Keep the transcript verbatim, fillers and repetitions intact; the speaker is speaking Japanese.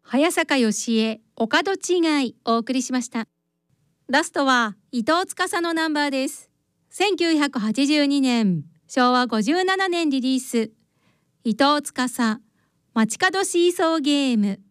早坂義恵お門違いお送りしました。ラストは伊藤司のナンバーです。せんきゅうひゃくはちじゅうにねんしょうわごじゅうななねんリリース、伊藤司街角シーソーゲーム。